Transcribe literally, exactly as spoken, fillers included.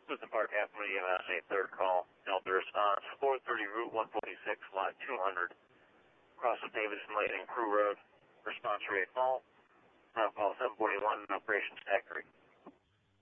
With the Park Avenue E M S, a third call. Delta response, four thirty Route one forty-six, lot two hundred. Across the Davidson Lane and Crew Road. Response rate fault. Now call seven forty-one, operations factory.